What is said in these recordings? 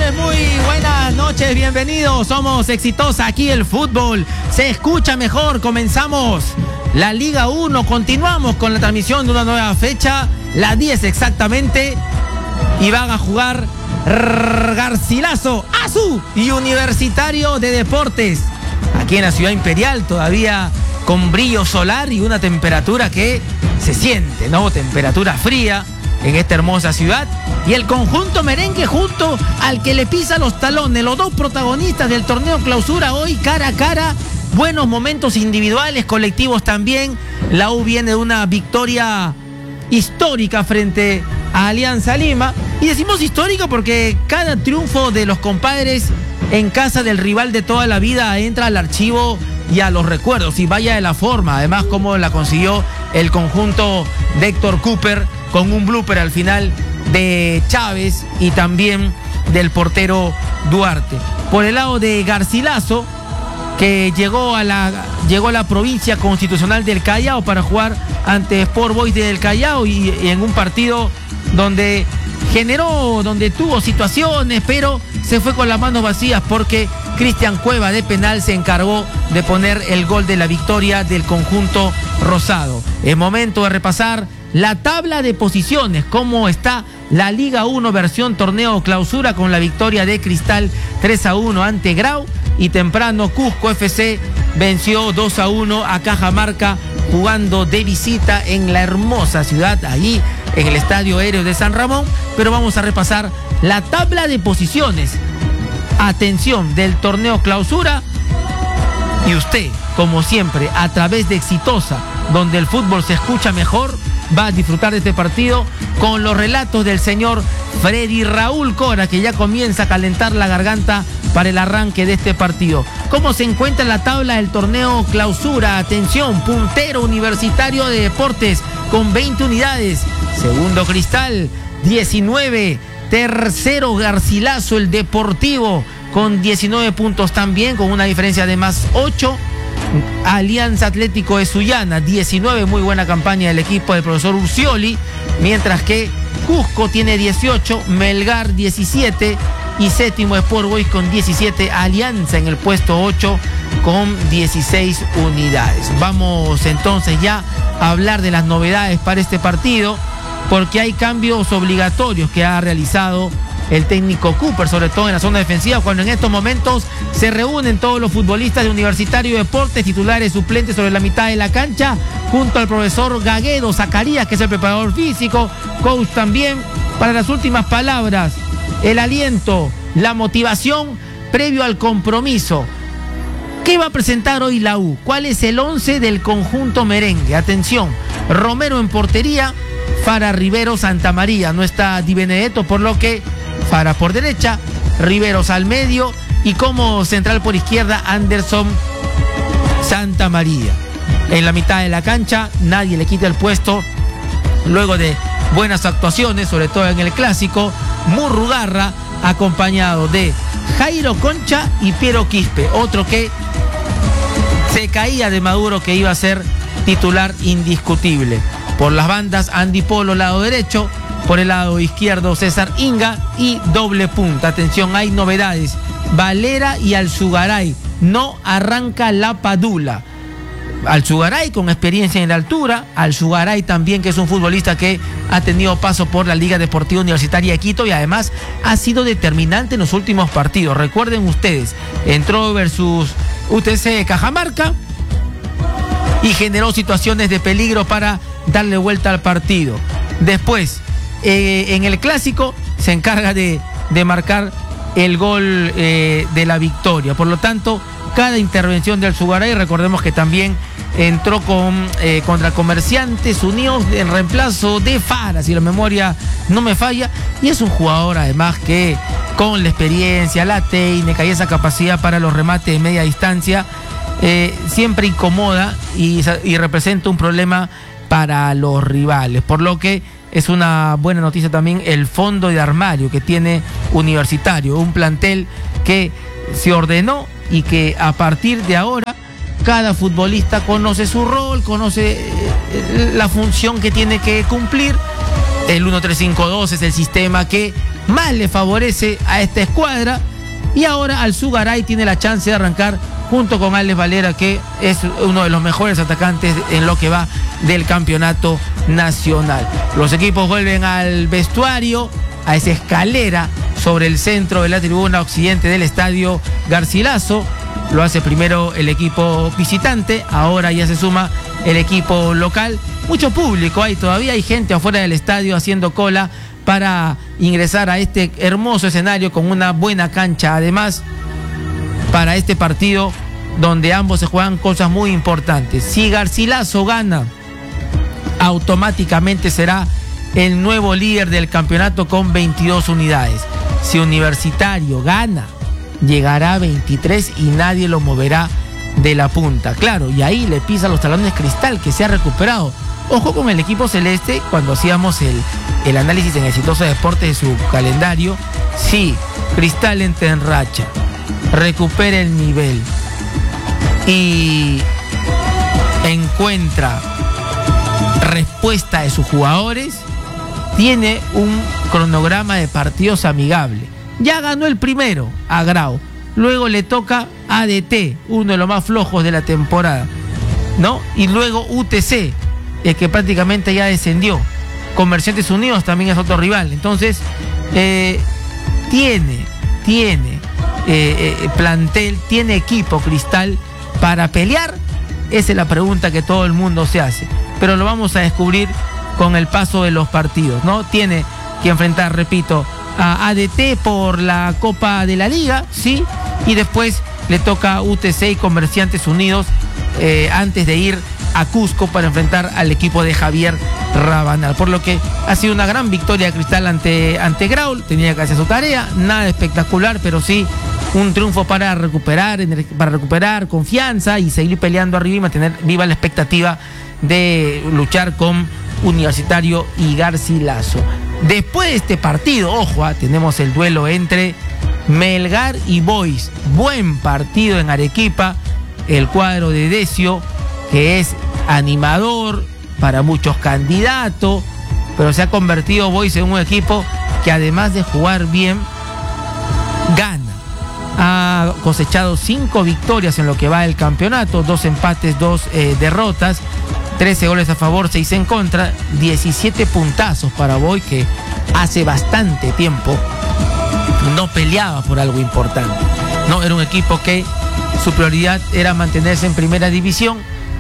muy buenas noches, bienvenidos. Somos Exitosa, aquí el fútbol se escucha mejor. Comenzamos la Liga 1, continuamos con la transmisión de una nueva fecha, la 10 exactamente, y van a jugar Garcilaso, Azul y Universitario de Deportes, aquí en la Ciudad Imperial, todavía con brillo solar y una temperatura que se siente, ¿no? Temperatura fría en esta hermosa ciudad. Y el conjunto merengue junto al que le pisa los talones, los dos protagonistas del torneo clausura hoy cara a cara. Buenos momentos individuales, colectivos también. La U viene de una victoria histórica frente a Alianza Lima. Y decimos histórica porque cada triunfo de los compadres en casa del rival de toda la vida entra al archivo y a los recuerdos. Y vaya de la forma, además, como la consiguió el conjunto de Héctor Cooper con un blooper al final de Chávez y también del portero Duarte. Por el lado de Garcilaso, que llegó a la provincia constitucional del Callao para jugar ante Sport Boys del Callao y en un partido donde tuvo situaciones, pero se fue con las manos vacías porque Cristian Cueva de penal se encargó de poner el gol de la victoria del conjunto rosado. Es momento de repasar la tabla de posiciones, cómo está la Liga 1 versión torneo clausura con la victoria de Cristal 3-1 ante Grau, y temprano Cusco FC venció 2-1 a Cajamarca jugando de visita en la hermosa ciudad, allí en el Estadio Aéreo de San Ramón. Pero vamos a repasar la tabla de posiciones, atención, del torneo clausura. Y usted, como siempre, a través de Exitosa, donde el fútbol se escucha mejor, va a disfrutar de este partido con los relatos del señor Freddy Raúl Cora, que ya comienza a calentar la garganta para el arranque de este partido. ¿Cómo se encuentra en la tabla del torneo clausura? Atención, puntero Universitario de Deportes con 20 unidades. Segundo Cristal, 19. Tercero Garcilaso, el Deportivo, con 19 puntos también, con una diferencia de más 8. Alianza Atlético de Sullana, 19, muy buena campaña del equipo del profesor Urcioli, mientras que Cusco tiene 18, Melgar 17 y séptimo Sport Boys con 17, Alianza en el puesto 8 con 16 unidades. Vamos entonces ya a hablar de las novedades para este partido, porque hay cambios obligatorios que ha realizado el técnico Cooper, sobre todo en la zona defensiva, cuando en estos momentos se reúnen todos los futbolistas de Universitario de Deportes, titulares, suplentes, sobre la mitad de la cancha, junto al profesor Gaguedo Zacarías, que es el preparador físico, coach también, para las últimas palabras, el aliento, la motivación previo al compromiso. ¿Qué va a presentar hoy la U? ¿Cuál es el 11 del conjunto merengue? Atención, Romero en portería, Fara, Rivero, Santa María. No está Di Benedetto, por lo que Fara por derecha, Riveros al medio y como central por izquierda Anderson Santa María. En la mitad de la cancha nadie le quita el puesto luego de buenas actuaciones, sobre todo en el clásico, Murrugarra, acompañado de Jairo Concha y Piero Quispe, otro que se caía de Maduro, que iba a ser titular indiscutible. Por las bandas, Andy Polo, lado derecho. Por el lado izquierdo, César Inga y doble punta. Atención, hay novedades. Valera y Alzugaray. No arranca la Padula. Alzugaray con experiencia en la altura. Alzugaray también, que es un futbolista que ha tenido paso por la Liga Deportiva Universitaria de Quito y además ha sido determinante en los últimos partidos. Recuerden ustedes, entró versus UTC Cajamarca y generó situaciones de peligro para darle vuelta al partido. Después, en el clásico se encarga de marcar el gol de la victoria. Por lo tanto, cada intervención de Alzugaray, recordemos que también entró contra Comerciantes Unidos en reemplazo de Fara, si la memoria no me falla, y es un jugador además que con la experiencia, la técnica y esa capacidad para los remates de media distancia siempre incomoda y representa un problema para los rivales, por lo que es una buena noticia también el fondo de armario que tiene Universitario, un plantel que se ordenó y que a partir de ahora cada futbolista conoce su rol, conoce la función que tiene que cumplir. El 1-3-5-2 es el sistema que más le favorece a esta escuadra. Y ahora Alzugaray tiene la chance de arrancar junto con Alex Valera, que es uno de los mejores atacantes en lo que va del campeonato nacional. Los equipos vuelven al vestuario, a esa escalera sobre el centro de la tribuna occidente del estadio Garcilaso. Lo hace primero el equipo visitante, ahora ya se suma el equipo local. Mucho público hay, todavía hay gente afuera del estadio haciendo cola para ingresar a este hermoso escenario con una buena cancha. Además, para este partido donde ambos se juegan cosas muy importantes. Si Garcilaso gana, automáticamente será el nuevo líder del campeonato con 22 unidades. Si Universitario gana, llegará a 23 y nadie lo moverá de la punta. Claro, y ahí le pisa los talones Cristal, que se ha recuperado. Ojo con el equipo celeste, cuando hacíamos el análisis en Exitosa Deportes de su calendario. Sí, Cristal entra en racha, recupera el nivel y encuentra respuesta de sus jugadores. Tiene un cronograma de partidos amigable. Ya ganó el primero a Grau, luego le toca ADT, uno de los más flojos de la temporada, ¿no? Y luego UTC, el que prácticamente ya descendió. Comerciantes Unidos también es otro rival. Entonces tiene plantel, tiene equipo Cristal para pelear. Esa es la pregunta que todo el mundo se hace, pero lo vamos a descubrir con el paso de los partidos, ¿no? Tiene que enfrentar, repito, a ADT por la Copa de la Liga, sí, y después le toca a UTC y Comerciantes Unidos antes de ir a Cusco para enfrentar al equipo de Javier Rabanal. Por lo que ha sido una gran victoria de Cristal ante Grau. Tenía que hacer su tarea, nada espectacular, pero sí un triunfo para recuperar confianza y seguir peleando arriba y mantener viva la expectativa de luchar con Universitario y Garcilaso. Después de este partido, ojo, tenemos el duelo entre Melgar y Boys. Buen partido en Arequipa. El cuadro de Decio, que es animador, para muchos candidato, pero se ha convertido Boys en un equipo que, además de jugar bien, gana. Ha cosechado 5 victorias en lo que va del campeonato, 2 empates, 2 derrotas, 13 goles a favor, 6 en contra, 17 puntazos para Boys, que hace bastante tiempo no peleaba por algo importante. No, era un equipo que su prioridad era mantenerse en primera división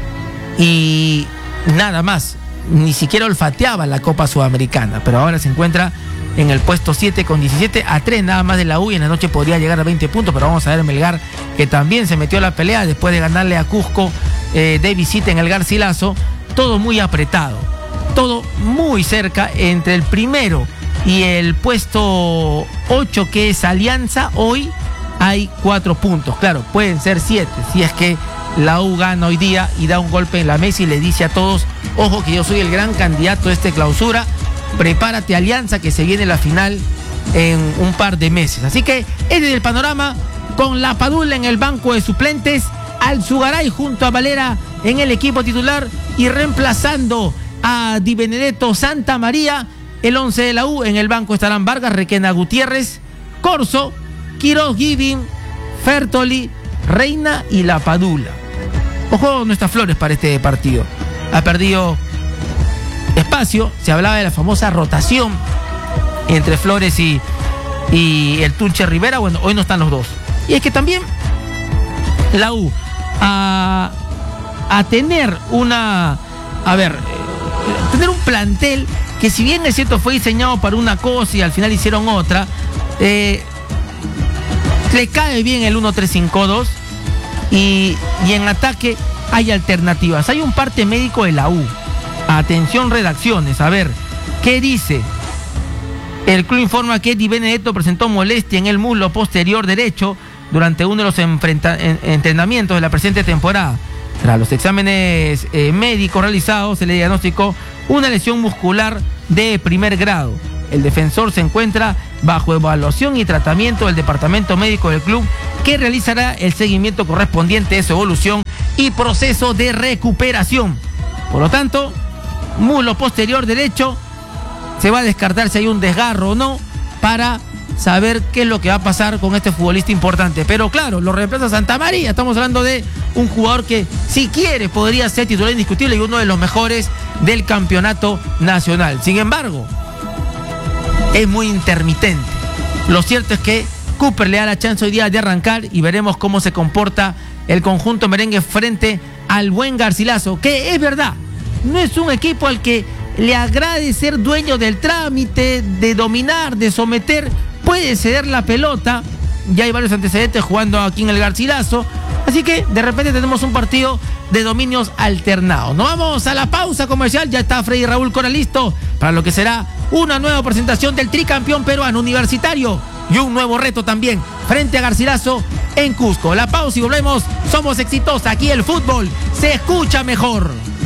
y nada más, ni siquiera olfateaba la Copa Sudamericana, pero ahora se encuentra en el puesto 7 con 17, a 3 nada más de la U, y en la noche podría llegar a 20 puntos, pero vamos a ver Melgar, que también se metió a la pelea después de ganarle a Cusco de visita en el Garcilaso. Todo muy apretado, todo muy cerca entre el primero y el puesto 8, que es Alianza. Hoy hay 4 puntos, claro, pueden ser 7, si es que la U gana hoy día y da un golpe en la mesa y le dice a todos: ojo que yo soy el gran candidato a esta clausura, prepárate Alianza, que se viene la final en un par de meses. Así que este es el panorama, con la Padula en el banco de suplentes, Alzugaray junto a Valera en el equipo titular y reemplazando a Di Benedetto Santa María. El 11 de la U, en el banco estarán Vargas, Requena, Gutiérrez, Corso, Quiroz, Giving, Fertoli, Reina y la Padula. Ojo nuestras flores para este partido. Ha perdido espacio. Se hablaba de la famosa rotación entre Flores y el Tunche Rivera. Bueno, hoy no están los dos. Y es que también la U a tener tener un plantel que, si bien es cierto fue diseñado para una cosa y al final hicieron otra, le cae bien el 1-3-5-2 y en ataque hay alternativas. Hay un parte médico de la U. Atención redacciones, a ver, ¿qué dice? El club informa que Di Benedetto presentó molestia en el muslo posterior derecho durante uno de los entrenamientos de la presente temporada. Tras los exámenes médicos realizados, se le diagnosticó una lesión muscular de primer grado. El defensor se encuentra bajo evaluación y tratamiento del departamento médico del club, que realizará el seguimiento correspondiente de su evolución y proceso de recuperación. Por lo tanto, muslo posterior derecho, se va a descartar si hay un desgarro o no, para saber qué es lo que va a pasar con este futbolista importante. Pero claro, lo reemplaza Santa María. Estamos hablando de un jugador que, si quiere, podría ser titular indiscutible y uno de los mejores del campeonato nacional. Sin embargo, es muy intermitente. Lo cierto es que Cooper le da la chance hoy día de arrancar y veremos cómo se comporta el conjunto merengue frente al buen Garcilaso, que es verdad, no es un equipo al que le agrade ser dueño del trámite, de dominar, de someter. Puede ceder la pelota, ya hay varios antecedentes jugando aquí en el Garcilaso, así que de repente tenemos un partido de dominios alternados. Nos vamos a la pausa comercial, ya está Freddy Raúl Cora listo para lo que será una nueva presentación del tricampeón peruano Universitario y un nuevo reto también frente a Garcilaso en Cusco. La pausa y volvemos. Somos Exitosa, aquí el fútbol se escucha mejor.